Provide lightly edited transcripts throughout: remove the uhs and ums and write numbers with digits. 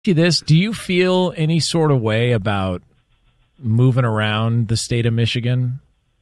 you this. Do you feel any sort of way about moving around the state of Michigan?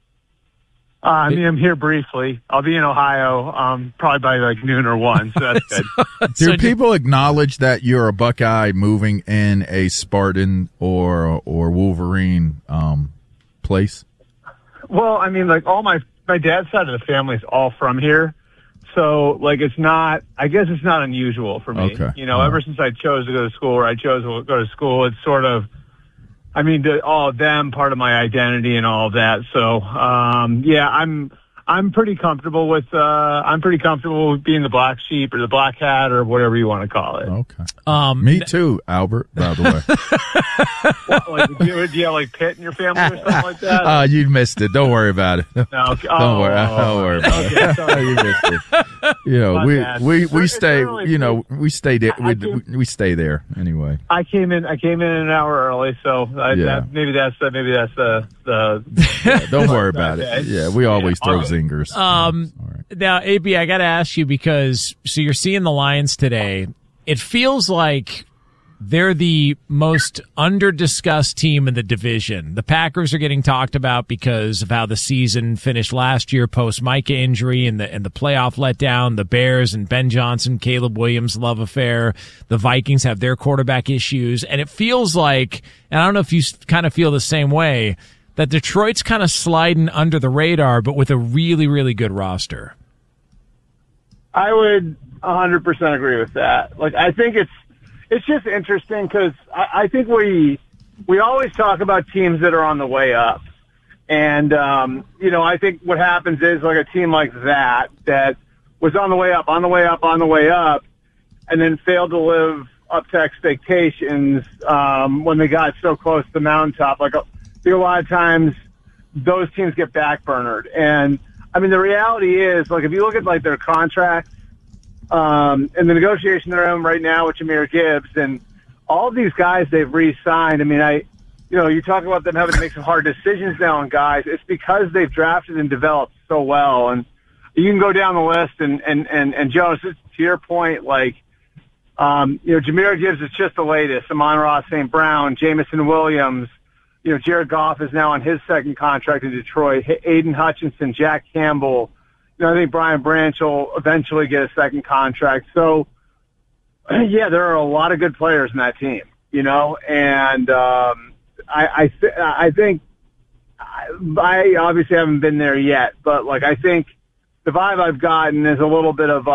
I mean, I'm here briefly. I'll be in Ohio probably by like noon or 1, so that's good. Do people acknowledge that you're a Buckeye moving in a Spartan or Wolverine place? Well, I mean, like all my dad's side of the family is all from here. So, like, I guess it's not unusual for me. Okay. You know, ever since I chose to go to school, or I chose to go to school, it's sort of, I mean, all of them, part of my identity and all of that. So, yeah, I'm pretty comfortable with being the black sheep or the black hat or whatever you want to call it. Okay. Me too, Albert, by the way. What, like, do you have like Pitt in your family or something like that? You missed it. Don't worry about it. No, okay. Don't worry about it. You missed it. You know, we stay. You know, we stay there. We stay there anyway. I came in an hour early, so maybe that's the. Yeah, don't worry about it. Yeah, we always throw zingers. Now, AB, I got to ask you because so you're seeing the Lions today. It feels like they're the most under-discussed team in the division. The Packers are getting talked about because of how the season finished last year post-Micah injury and the playoff letdown. The Bears and Ben Johnson, Caleb Williams love affair. The Vikings have their quarterback issues. And it feels like, and I don't know if you kind of feel the same way, that Detroit's kind of sliding under the radar, but with a really, really good roster. I would 100% agree with that. Like, I think it's just interesting because I think we always talk about teams that are on the way up. And, you know, I think what happens is like a team like that was on the way up, and then failed to live up to expectations when they got so close to the mountaintop. Like, I think a lot of times those teams get backburnered. And, I mean, the reality is, like, if you look at, like, their contracts, and the negotiation they're in right now with Jahmyr Gibbs and all of these guys they've re-signed. I mean, you talk about them having to make some hard decisions now on guys. It's because they've drafted and developed so well. And you can go down the list and Jonas, to your point, like, Jahmyr Gibbs is just the latest. Amon-Ra St. Brown, Jamison Williams, Jared Goff is now on his second contract in Detroit. Aiden Hutchinson, Jack Campbell. I think Brian Branch will eventually get a second contract. So, yeah, there are a lot of good players in that team, and I think I obviously haven't been there yet, but like I think the vibe I've gotten is a little bit of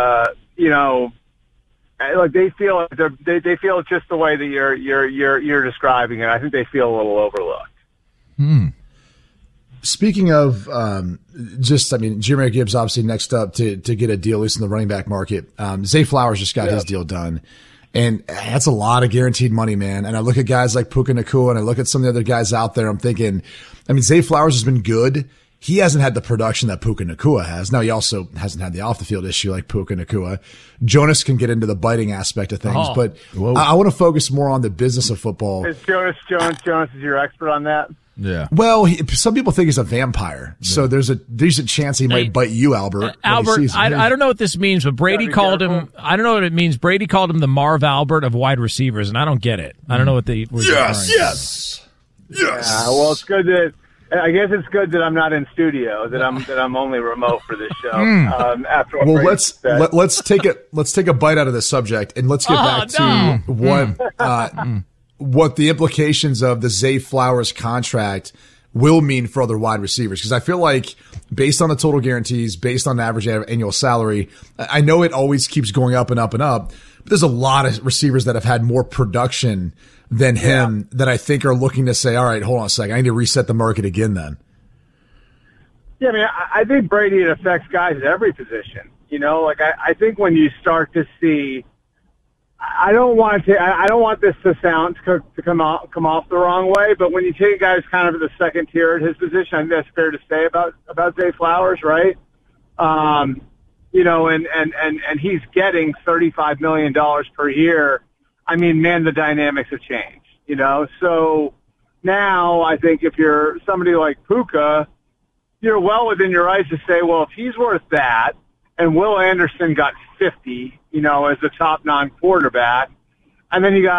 like they feel they feel just the way that you're describing it. I think they feel a little overlooked. Speaking of Jahmyr Gibbs obviously next up to get a deal, at least in the running back market. Zay Flowers just got his deal done. And that's a lot of guaranteed money, man. And I look at guys like Puka Nacua and I look at some of the other guys out there. I'm thinking, I mean, Zay Flowers has been good. He hasn't had the production that Puka Nacua has. Now, he also hasn't had the off-the-field issue like Puka Nacua. Jonas can get into the biting aspect of things, but I want to focus more on the business of football. Is Jonas is your expert on that? Yeah. Well, some people think he's a vampire, so there's a decent chance he might bite you, Albert. Albert, I don't know what this means, but Brady called him. I don't know what it means. Brady called him the Marv Albert of wide receivers, and I don't get it. I don't know what the yes. Well, it's good that. I guess it's good that I'm not in studio, that I'm only remote for this show. After let's take a bite out of the subject and let's get back to what the implications of the Zay Flowers contract will mean for other wide receivers. Because I feel like based on the total guarantees, based on the average annual salary, I know it always keeps going up and up and up, but there's a lot of receivers that have had more production than him that I think are looking to say, all right, hold on a second, I need to reset the market again then. Yeah, I mean, I think Brady, it affects guys at every position. I think when you start to see, I don't want this to come off the wrong way, but when you take guys kind of at the second tier at his position, I think that's fair to say about Zay Flowers, right? And he's getting $35 million per year. I mean, man, the dynamics have changed, So now I think if you're somebody like Puka, you're well within your rights to say, well, if he's worth that, and Will Anderson got 50, as a top non-quarterback, and then you got